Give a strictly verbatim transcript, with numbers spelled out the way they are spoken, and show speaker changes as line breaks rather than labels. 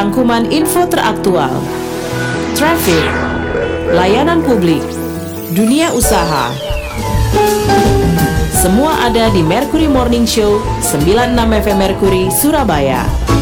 rangkuman info teraktual, traffic, layanan publik, dunia usaha. Semua ada di Mercury Morning Show sembilan puluh enam F M Mercury Surabaya.